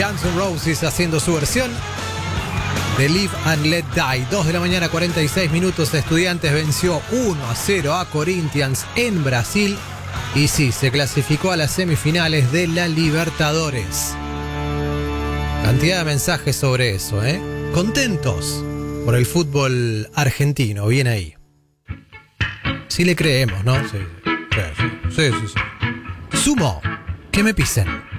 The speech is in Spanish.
Guns N' Roses haciendo su versión de Live and Let Die. 2 de la mañana, 46 minutos. Estudiantes venció 1-0 a Corinthians en Brasil. Y sí, se clasificó a las semifinales de la Libertadores. Cantidad de mensajes sobre eso, ¿eh? Contentos por el fútbol argentino. Bien ahí. Sí le creemos, ¿no? Sí. Sumo. Que me pisen.